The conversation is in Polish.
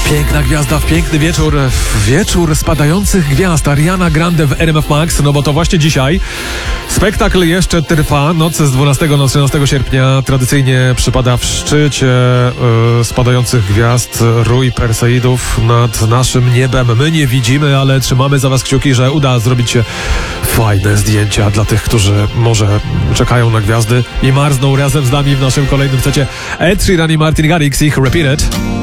Piękna gwiazda w piękny wieczór, wieczór spadających gwiazd. Ariana Grande w RMF Max, no bo to właśnie dzisiaj spektakl jeszcze trwa. Noc z 12 na 13 sierpnia tradycyjnie przypada w szczycie spadających gwiazd rój Perseidów nad naszym niebem. My nie widzimy, ale trzymamy za was kciuki, że uda zrobić się fajne zdjęcia dla tych, którzy może czekają na gwiazdy i marzną razem z nami w naszym kolejnym secie. Ed Sheeran i Martin Garrix, ich Repeat It.